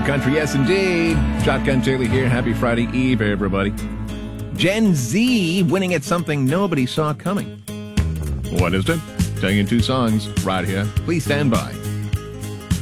country, yes indeed. Shotgun Taylor here. Happy Friday Eve, everybody. Gen Z winning at something nobody saw coming. What is it? Telling you in 2 songs right here. Please stand by.